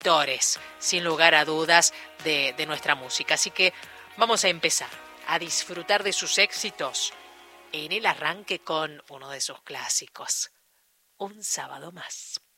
compositores, sin lugar a dudas, de nuestra música. Así que vamos a empezar a disfrutar de sus éxitos en el arranque con uno de sus clásicos, Un sábado más.